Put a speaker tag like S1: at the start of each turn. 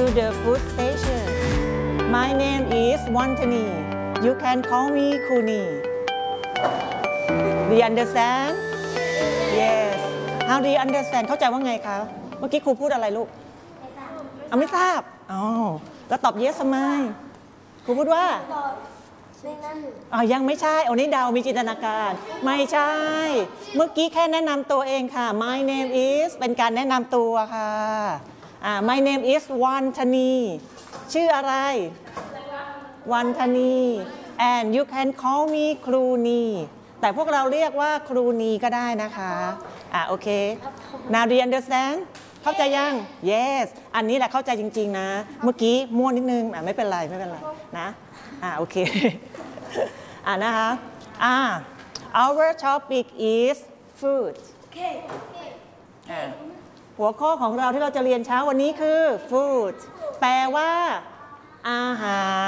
S1: the food station. My name is Wantani. You can call me Kuni. Do you understand? Yes. How do you understand? เข้าใจว่าไงคะเมื่อกี้ครูพูดอะไรลูกไม่ทราบอ๋อแล้วตอบ yes ทำไมครูพูดว่ายังไม่ใช่อันนี้เดามีจินตนาการไม่ใช่เมื่อกี้แค่แนะนำตัวเองค่ะ My name is เป็นการแนะนำตัวค่ะ My name is Wantani ชื่ออะไร Wantani and you can call me ครูนีแต่พวกเราเรียกว่าครูนีก็ได้นะคะโอเค Now do you understand เข้าใจยัง Yes อันนี้แหละเข้าใจจริงๆนะเมื่อกี้มั่วนิดนึงไม่เป็นไรนะโอเคนะคะ Our topic is food หัวข้อของเราที่เราจะเรียนเช้าวันนี้คือ food แปลว่าอาหา